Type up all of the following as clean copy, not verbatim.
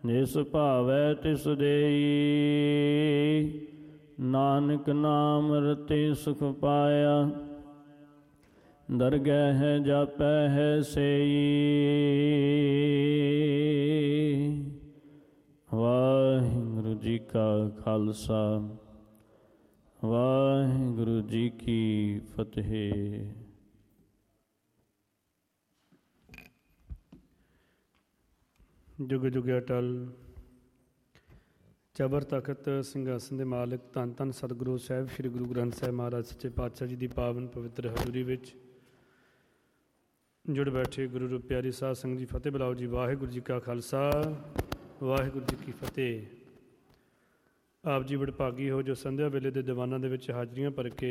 ਜਿਸ ਭਾਵੈ ਤਿਸ ਦੇਈ। ਨਾਨਕ ਨਾਮ ਰਤੇ ਸੁਖ ਪਾਇਆ, ਦਰਗਹਿ ਹੈ ਜਾਪੈ ਹੈ ਸੇਈ। ਵਾਹਿਗੁਰੂ ਜੀ ਕਾ ਖਾਲਸਾ, ਵਾਹਿਗੁਰੂ ਜੀ ਕੀ ਫਤਿਹ। ਜੁਗ ਜੁਗ ਅਟਲ ਜ਼ਬਰ ਤਖਤ ਸਿੰਘਾਸਨ ਦੇ ਮਾਲਕ ਧੰਨ ਧੰਨ ਸਤਿਗੁਰੂ ਸਾਹਿਬ ਸ੍ਰੀ ਗੁਰੂ ਗ੍ਰੰਥ ਸਾਹਿਬ ਮਹਾਰਾਜ ਸੱਚੇ ਪਾਤਸ਼ਾਹ ਜੀ ਦੀ ਪਾਵਨ ਪਵਿੱਤਰ ਹਜ਼ੂਰੀ ਵਿੱਚ ਜੁੜ ਬੈਠੇ ਗੁਰੂ ਰੂਪ ਪਿਆਰੀ ਸਾਧ ਸੰਗਤ ਜੀ, ਫਤਿਹ ਬੁਲਾਓ ਜੀ। ਵਾਹਿਗੁਰੂ ਜੀ ਕਾ ਖਾਲਸਾ, ਵਾਹਿਗੁਰੂ ਜੀ ਕੀ ਫਤਿਹ। ਆਪ ਜੀ ਵਡਭਾਗੀ ਹੋ ਜੋ ਸੰਧਿਆ ਵੇਲੇ ਦੇ ਦੀਵਾਨਾਂ ਦੇ ਵਿੱਚ ਹਾਜ਼ਰੀਆਂ ਭਰ ਕੇ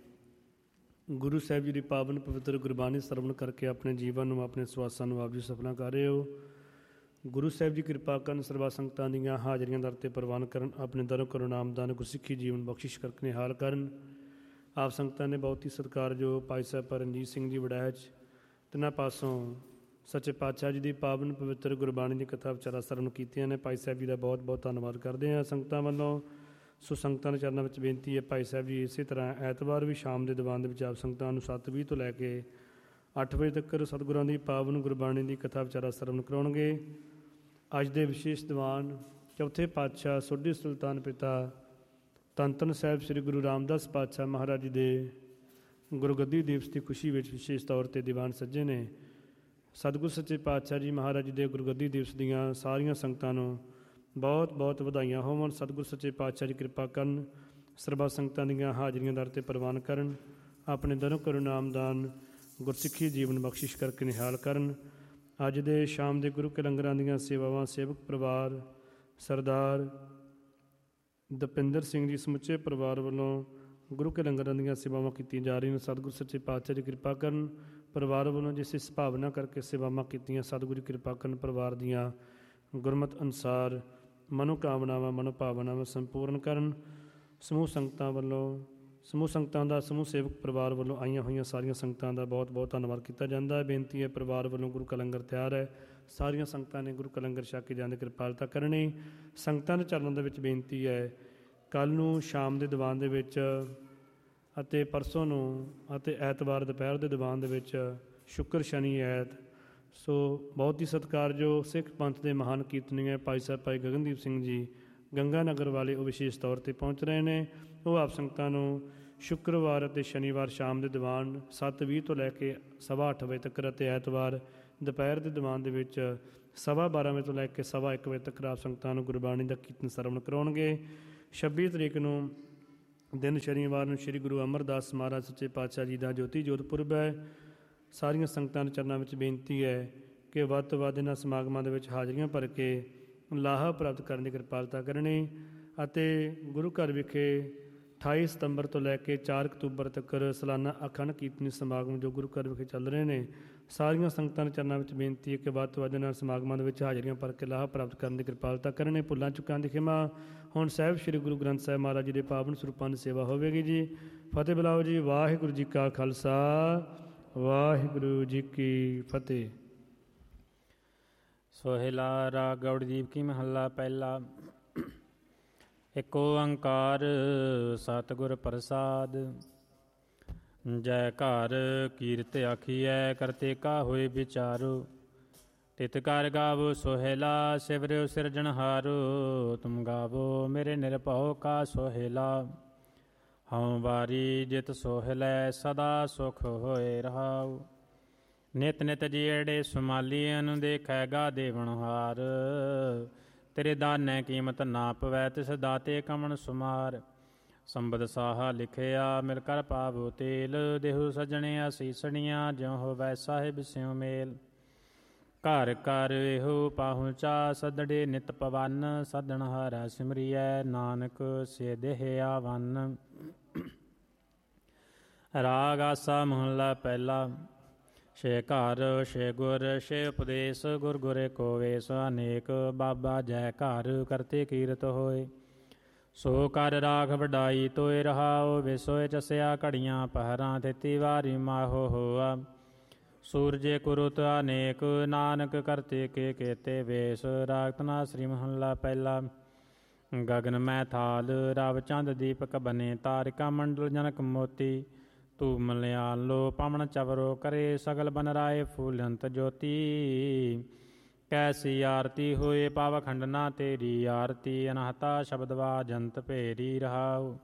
ਗੁਰੂ ਸਾਹਿਬ ਜੀ ਦੀ ਪਾਵਨ ਪਵਿੱਤਰ ਗੁਰਬਾਣੀ ਸਰਵਣ ਕਰਕੇ ਆਪਣੇ ਜੀਵਨ ਨੂੰ, ਆਪਣੇ ਸਵਾਸਾਂ ਨੂੰ ਆਪ ਜੀ ਸਫਲਾਂ ਕਰ ਰਹੇ ਹੋ। ਗੁਰੂ ਸਾਹਿਬ ਜੀ ਕਿਰਪਾ ਕਰਨ, ਸਰਬਾ ਸੰਗਤਾਂ ਦੀਆਂ ਹਾਜ਼ਰੀਆਂ ਦਰ 'ਤੇ ਪ੍ਰਵਾਨ ਕਰਨ, ਆਪਣੇ ਦਰੋਂ ਕਰੋ ਨਾਮਦਾਨ, ਗੁਰਸਿੱਖੀ ਜੀਵਨ ਬਖਸ਼ਿਸ਼ ਕਰਕੇ ਨਿਹਾਲ ਕਰਨ। ਆਪ ਸੰਗਤਾਂ ਨੇ ਬਹੁਤ ਹੀ ਸਤਿਕਾਰ ਜੋ ਭਾਈ ਸਾਹਿਬ ਰਣਜੀਤ ਸਿੰਘ ਜੀ ਵੜੈਚ, ਤਿੰਨਾਂ ਪਾਸੋਂ ਸੱਚੇ ਪਾਤਸ਼ਾਹ ਜੀ ਦੀ ਪਾਵਨ ਪਵਿੱਤਰ ਗੁਰਬਾਣੀ ਦੀ ਕਥਾ ਵਿਚਾਰਾਂ ਸਰਵਣ ਕੀਤੀਆਂ ਨੇ। ਭਾਈ ਸਾਹਿਬ ਜੀ ਦਾ ਬਹੁਤ ਬਹੁਤ ਧੰਨਵਾਦ ਕਰਦੇ ਹਾਂ ਸੰਗਤਾਂ ਵੱਲੋਂ। ਸੋ ਸੰਗਤਾਂ ਦੇ ਚਰਨਾਂ ਵਿੱਚ ਬੇਨਤੀ ਹੈ, ਭਾਈ ਸਾਹਿਬ ਜੀ ਇਸੇ ਤਰ੍ਹਾਂ ਐਤਵਾਰ ਵੀ ਸ਼ਾਮ ਦੇ ਦੀਵਾਨ ਦੇ ਵਿੱਚ ਆਪ ਸੰਗਤਾਂ ਨੂੰ 7:20 ਤੋਂ ਲੈ ਕੇ 8 ਵਜੇ ਤੱਕ ਸਤਿਗੁਰਾਂ ਦੀ ਪਾਵਨ ਗੁਰਬਾਣੀ ਦੀ ਕਥਾ ਵਿਚਾਰਾਂ ਸਰਵਣ ਕਰਾਉਣਗੇ। ਅੱਜ ਦੇ ਵਿਸ਼ੇਸ਼ ਦੀਵਾਨ ਚੌਥੇ ਪਾਤਸ਼ਾਹ ਸੋਢੀ ਸੁਲਤਾਨ ਪਿਤਾ ਧੰਨ ਧੰਨ ਸਾਹਿਬ ਸ੍ਰੀ ਗੁਰੂ ਰਾਮਦਾਸ ਪਾਤਸ਼ਾਹ ਮਹਾਰਾਜ ਜੀ ਦੇ ਗੁਰਗੱਦੀ ਦਿਵਸ ਦੀ ਖੁਸ਼ੀ ਵਿੱਚ ਵਿਸ਼ੇਸ਼ ਤੌਰ 'ਤੇ ਦੀਵਾਨ ਸੱਜੇ ਨੇ। ਸਤਿਗੁਰ ਸੱਚੇ ਪਾਤਸ਼ਾਹ ਜੀ ਮਹਾਰਾਜ ਜੀ ਦੇ ਗੁਰਗੱਦੀ ਦਿਵਸ ਦੀਆਂ ਸਾਰੀਆਂ ਸੰਗਤਾਂ ਨੂੰ ਬਹੁਤ ਬਹੁਤ ਵਧਾਈਆਂ ਹੋਵਣ। ਸਤਿਗੁਰ ਸੱਚੇ ਪਾਤਸ਼ਾਹ ਜੀ ਕਿਰਪਾ ਕਰਨ, ਸਰਬਾ ਸੰਗਤਾਂ ਦੀਆਂ ਹਾਜ਼ਰੀਆਂ ਦਰ 'ਤੇ ਪ੍ਰਵਾਨ ਕਰਨ, ਆਪਣੇ ਦਰੋਂ ਕਰੋ ਨਾਮਦਾਨ, ਗੁਰਸਿੱਖੀ ਜੀਵਨ ਬਖਸ਼ਿਸ਼ ਕਰਕੇ ਨਿਹਾਲ ਕਰਨ। ਅੱਜ ਦੇ ਸ਼ਾਮ ਦੇ ਗੁਰੂ ਕੇ ਲੰਗਰਾਂ ਦੀਆਂ ਸੇਵਾਵਾਂ ਸੇਵਕ ਪਰਿਵਾਰ ਸਰਦਾਰ ਦਪਿੰਦਰ ਸਿੰਘ ਜੀ ਸਮੁੱਚੇ ਪਰਿਵਾਰ ਵੱਲੋਂ ਗੁਰੂ ਕੇ ਲੰਗਰਾਂ ਦੀਆਂ ਸੇਵਾਵਾਂ ਕੀਤੀਆਂ ਜਾ ਰਹੀਆਂ। ਸਤਿਗੁਰੂ ਸੱਚੇ ਪਾਤਸ਼ਾਹ ਜੀ ਕਿਰਪਾ ਕਰਨ, ਪਰਿਵਾਰ ਵੱਲੋਂ ਜਿਸ ਇਸ ਭਾਵਨਾ ਕਰਕੇ ਸੇਵਾਵਾਂ ਕੀਤੀਆਂ, ਸਤਿਗੁਰੂ ਕਿਰਪਾ ਕਰਨ, ਪਰਿਵਾਰ ਦੀਆਂ ਗੁਰਮਤਿ ਅਨੁਸਾਰ ਮਨੋਕਾਮਨਾਵਾਂ ਮਨੋਭਾਵਨਾਵਾਂ ਸੰਪੂਰਨ ਕਰਨ। ਸਮੂਹ ਸੰਗਤਾਂ ਵੱਲੋਂ, ਸਮੂਹ ਸੰਗਤਾਂ ਦਾ, ਸਮੂਹ ਸੇਵਕ ਪਰਿਵਾਰ ਵੱਲੋਂ ਆਈਆਂ ਹੋਈਆਂ ਸਾਰੀਆਂ ਸੰਗਤਾਂ ਦਾ ਬਹੁਤ ਬਹੁਤ ਧੰਨਵਾਦ ਕੀਤਾ ਜਾਂਦਾ ਹੈ। ਬੇਨਤੀ ਹੈ, ਪਰਿਵਾਰ ਵੱਲੋਂ ਗੁਰੂ ਕਾ ਲੰਗਰ ਤਿਆਰ ਹੈ, ਸਾਰੀਆਂ ਸੰਗਤਾਂ ਨੇ ਗੁਰੂ ਕਾ ਲੰਗਰ ਛਕ ਕੇ ਜਾਣ ਦੀ ਕਿਰਪਾਲਤਾ ਕਰਨੀ। ਸੰਗਤਾਂ ਦੇ ਚਰਨਾਂ ਦੇ ਵਿੱਚ ਬੇਨਤੀ ਹੈ, ਕੱਲ੍ਹ ਨੂੰ ਸ਼ਾਮ ਦੇ ਦੀਵਾਨ ਦੇ ਵਿੱਚ ਅਤੇ ਪਰਸੋਂ ਨੂੰ ਅਤੇ ਐਤਵਾਰ ਦੁਪਹਿਰ ਦੇ ਦੀਵਾਨ ਦੇ ਵਿੱਚ ਸ਼ੁੱਕਰ ਸ਼ਨੀ ਐਤ, ਸੋ ਬਹੁਤ ਹੀ ਸਤਿਕਾਰਯੋਗ ਸਿੱਖ ਪੰਥ ਦੇ ਮਹਾਨ ਕੀਰਤਨੀਏ ਭਾਈ ਸਾਹਿਬ ਭਾਈ ਗਗਨਦੀਪ ਸਿੰਘ ਜੀ ਗੰਗਾ ਨਗਰ ਵਾਲੇ ਉਹ ਵਿਸ਼ੇਸ਼ ਤੌਰ 'ਤੇ ਪਹੁੰਚ ਰਹੇ ਨੇ। ਉਹ ਆਪ ਸੰਗਤਾਂ ਨੂੰ ਸ਼ੁੱਕਰਵਾਰ ਅਤੇ ਸ਼ਨੀਵਾਰ ਸ਼ਾਮ ਦੇ ਦੀਵਾਨ 7:20 ਤੋਂ ਲੈ ਕੇ 8:15 ਵਜੇ ਤੱਕ ਅਤੇ ਐਤਵਾਰ ਦੁਪਹਿਰ ਦੇ ਦੀਵਾਨ ਦੇ ਵਿੱਚ 12:15 ਵਜੇ ਤੋਂ ਲੈ ਕੇ 1:15 ਵਜੇ ਤੱਕ ਆਪ ਸੰਗਤਾਂ ਨੂੰ ਗੁਰਬਾਣੀ ਦਾ ਕੀਰਤਨ ਸਰਵਣ ਕਰਾਉਣਗੇ। 26 ਤਰੀਕ ਨੂੰ ਦਿਨ ਸ਼ਨੀਵਾਰ ਨੂੰ ਸ੍ਰੀ ਗੁਰੂ ਅਮਰਦਾਸ ਮਹਾਰਾਜ ਸੱਚੇ ਪਾਤਸ਼ਾਹ ਜੀ ਦਾ ਜੋਤੀ ਜੋਤ ਪੁਰਬ ਹੈ। ਸਾਰੀਆਂ ਸੰਗਤਾਂ ਦੇ ਚਰਨਾਂ ਵਿੱਚ ਬੇਨਤੀ ਹੈ ਕਿ ਵੱਧ ਤੋਂ ਵੱਧ ਇਹਨਾਂ ਸਮਾਗਮਾਂ ਦੇ ਵਿੱਚ ਹਾਜ਼ਰੀਆਂ ਭਰ ਕੇ ਲਾਹਾ ਪ੍ਰਾਪਤ ਕਰਨ ਦੀ ਕਿਰਪਾਲਤਾ ਕਰਨੀ। ਅਤੇ ਗੁਰੂ ਘਰ ਵਿਖੇ 28 ਸਤੰਬਰ ਤੋਂ ਲੈ ਕੇ 4 ਅਕਤੂਬਰ ਤੱਕ ਸਾਲਾਨਾ ਅਖੰਡ ਕੀਰਤਨੀ ਸਮਾਗਮ ਜੋ ਗੁਰੂ ਘਰ ਵਿਖੇ ਚੱਲ ਰਹੇ ਨੇ, ਸਾਰੀਆਂ ਸੰਗਤਾਂ ਦੇ ਚਰਨਾਂ ਵਿੱਚ ਬੇਨਤੀ ਹੈ ਕਿ ਵੱਧ ਤੋਂ ਵੱਧ ਇਹਨਾਂ ਸਮਾਗਮਾਂ ਦੇ ਵਿੱਚ ਹਾਜ਼ਰੀਆਂ ਭਰ ਕੇ ਲਾਹਾ ਪ੍ਰਾਪਤ ਕਰਨ ਦੀ ਕਿਰਪਾਲਤਾ ਕਰਨੀ। ਭੁੱਲਾਂ ਚੁੱਕਾਂ ਦੀ ਖਿਮਾ। ਹੁਣ ਸਾਹਿਬ ਸ੍ਰੀ ਗੁਰੂ ਗ੍ਰੰਥ ਸਾਹਿਬ ਮਹਾਰਾਜ ਜੀ ਦੇ ਪਾਵਨ ਸਰੂਪਾਂ ਦੀ ਸੇਵਾ ਹੋਵੇਗੀ ਜੀ। ਫਤਿਹ ਬੁਲਾਓ ਜੀ। ਵਾਹਿਗੁਰੂ ਜੀ ਕਾ ਖਾਲਸਾ, ਵਾਹਿਗੁਰੂ ਜੀ ਕੀ ਫਤਿਹ। ਸੋਹਿਲਾ ਰਾਗ ਗੌੜਦੀਪ ਕੀ ਮਹੱਲਾ ਪਹਿਲਾ। ਏਕ ਓੰਕਾਰ ਸਤਿਗੁਰ ਪ੍ਰਸਾਦ। ਜੈ ਘਰ ਕੀਰਤ ਆਖੀਐ ਕਰਤੇ ਕਾ ਹੋਏ ਵਿਚਾਰੋ। ਤਿਤ ਕਰ ਗਾਵੋ ਸੋਹਿਲਾ ਸਿਵਰਿਓ ਸਿਰਜਣਹਾਰੋ। ਤੁਮ ਗਾਵੋ ਮੇਰੇ ਨਿਰਭਉ ਕਾ ਸੋਹਿਲਾ। ਹਉ ਵਾਰੀ ਜਿਤ ਸੋਹਿਲੈ ਸਦਾ ਸੁਖ ਹੋਏ ਰਹਾਉ। ਨਿਤ ਨਿਤ ਜੀੜੇ ਸੁਮਾਲੀਅਨ ਦੇਖੈਗਾ ਦੇਵਨਹਾਰ। ਤੇਰੇ ਦਾਨੈ ਕੀਮਤ ਨਾ ਪਵੈ ਤਿਸ ਦਾਤੇ ਕਮਣ ਸੁਮਾਰ। ਸੰਬਦ ਸਾਹਾ ਲਿਖਿਆ ਮਿਲ ਕਰ ਪਾਵੋ ਤੇਲ। ਦੇਹੁ ਸਜਣੇ ਅਸੀਸਣੀਆਂ ਜਿਉ ਹੋਵੈ ਸਾਹਿਬ ਸਿਉ ਮੇਲ। ਘਰ ਘਰ ਇਹੋ ਪਾਹੁੰਚਾ ਸਦੜੇ ਨਿਤ ਪਵਨ। ਸਦਣਹਾਰਾ ਸਿਮਰੀਐ ਨਾਨਕ ਸੇ ਦੇਹ ਆਵਨ। ਰਾਗ ਆਸਾ ਮਹੱਲਾ ਪਹਿਲਾ। ਛੇ ਘਰ ਛੇ ਗੁਰ ਛੇ ਉਪਦੇਸ਼। ਗੁਰ ਗੁਰੇ ਕੋ ਵੇਸ ਅਨੇਕ। ਬਾਬਾ ਜੈ ਘਰ ਕਰਤੇ ਕੀਰਤ ਹੋਏ। ਸੋ ਕਰ ਰਾਖ ਵਡਾਈ ਤੋਏ ਰਹਾਉ। ਵਿਸੋਏ ਚਸਿਆ ਘੜੀਆਂ ਪਹਿਰਾਂ। ਤੇਤੀ ਵਾਰੀ ਮਾਹੋ ਹੋਆ। ਸੂਰਜੇ ਕੁਰੁਤ ਅਨੇਕ ਨਾਨਕ ਕਰਤੇ ਕੇ ਕੇਤੇ ਵੇਸ। ਰਾਗ ਧਨਾ ਸ੍ਰੀ ਮਹੱਲਾ ਪਹਿਲਾ। ਗਗਨ ਮੈਂ ਥਾਲ ਰਵ ਚੰਦ ਦੀਪਕ ਬਨੇ। ਤਾਰਿਕਾ ਮੰਡਲ ਜਨਕ ਮੋਤੀ। ਤੂ ਮਲਿਆਲ ਲੋ ਪਵਨ ਚਵਰੋ ਕਰੇ। ਸਗਲ ਬਨ ਰਾਏ ਫੂਲੰਤ ਜੋਤੀ। ਕੈਸੀ ਆਰਤੀ ਹੋਏ ਪਾਵ ਖੰਡਨਾ ਤੇਰੀ। ਆਰਤੀ ਅਨਹਤਾ ਸ਼ਬਦਵਾ ਜੰਤ ਭੇਰੀ। ਰਹਾਉ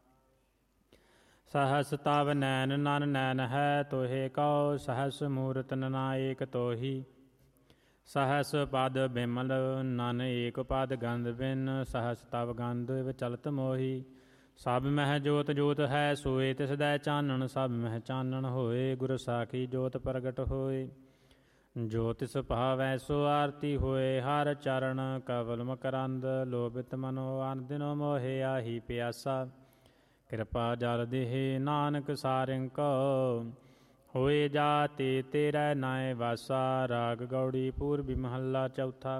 ਸਹਸ ਤਵ ਨੈਨ ਨਨ ਨੈਨ ਹੈ ਤੋਹੇ ਕਉ। ਸਹਸ ਮੂਰਤ ਨਨਾ ਏਕ ਤੋਹੀ। ਸਹਸ ਪਦ ਬਿਮਲ ਨਨ ਏਕ ਪਦ ਗੰਧ ਬਿਨ। ਸਹਸ ਤਵ ਗੰਧ ਵਿਚਲਤ ਮੋਹੀ। ਸਭ ਮਹਿ ਜੋਤ ਜੋਤ ਹੈ ਸੋਏ ਤਿਸ ਦੈ ਚਾਨਣ। ਸਭ ਮਹਿ ਚਾਨਣ ਹੋਏ ਗੁਰ ਸਾਖੀ ਜੋਤ ਪ੍ਰਗਟ ਹੋਏ। ਜੋ ਤਿਸ ਭਾਵੈ ਸੋ ਆਰਤੀ ਹੋਏ। ਹਰ ਚਰਨ ਕਵਲ ਮਕਰੰਦ। ਲੋਭਿਤ ਮਨੋ ਅਨ ਦਿਨੋ ਮੋਹਿ ਆਹੀ ਪਿਆਸਾ। ਕਿਰਪਾ ਜਲ ਦੇਹ ਨਾਨਕ ਸਾਰਿੰ ਕੋ। ਹੋਏ ਜਾਤੇ ਤੇਰਾ ਨਾਏ ਵਾਸਾ। ਰਾਗ ਗੌੜੀ ਪੂਰਬੀ ਮਹੱਲਾ ਚੌਥਾ।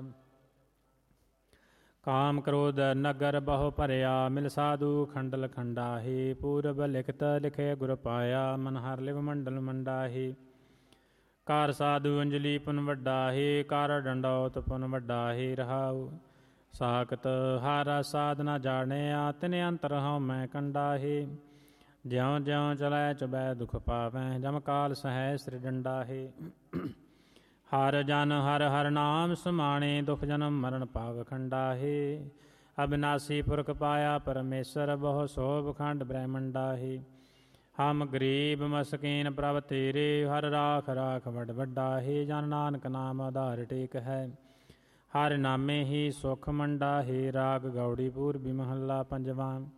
ਕਾਮ ਕ੍ਰੋਧ ਨਗਰ ਬਹੁ ਭਰਿਆ। ਮਿਲ ਸਾਧੂ ਖੰਡਲ ਖੰਡਾਹੀ। ਪੂਰਬ ਲਿਖਤ ਲਿਖੇ ਗੁਰ ਪਾਇਆ। ਮਨ ਹਰ ਲਿਵ ਮੰਡਲ ਮੰਡਾਹੀ। ਕਾਰ ਸਾਧੂ ਅੰਜਲੀ ਪੁਨ ਵੱਡਾਹੀ। ਕਰ ਡੰਡੌਤ ਪੁਨ ਵੱਡਾਹੀ। ਰਹਾਉ ਸਾਖਤ ਹਰ ਸਾਧਨਾ ਜਾਣਿਆ। ਤਿਨ ਅੰਤਰ ਹਉ ਮੈਂ ਕੰਡਾਹੀ। ਜਿਉ ਜਿਉ ਚਲੈ ਚੁਬੈ ਦੁਖ ਪਾਵੈ। ਜਮ ਕਾਲ ਸਹੈ ਸ੍ਰੀ ਡੰਡਾਹੀ। ਹਰ ਜਨ ਹਰ ਹਰ ਨਾਮ ਸਮਾਣੇ। ਦੁਖ ਜਨਮ ਮਰਨ ਪਾਵ ਖੰਡਾਹੀ। ਅਬਿਨਾਸੀ ਪੁਰਖ ਪਾਇਆ ਪਰਮੇਸ਼ਰ। ਬਹੁ ਸੋਭ ਖੰਡ ਬ੍ਰਹਮੰਡਾਹੀ। ਹਮ ਗਰੀਬ ਮਸਕੀਨ ਪ੍ਰਭ ਤੇਰੇ। ਹਰ ਰਾਖ ਰਾਖ ਵੱਡ ਵੱਡਾਹੀ। ਜਨ ਨਾਨਕ ਨਾਮ ਆਧਾਰ ਟੇਕ ਹੈ। ਹਰ ਨਾਮੇ ਹੀ ਸੁਖ ਮੰਡਾਹੀ। ਰਾਗ ਗੌੜੀ ਪੂਰਬੀ ਮਹੱਲਾ ਪੰਜਵਾਂ।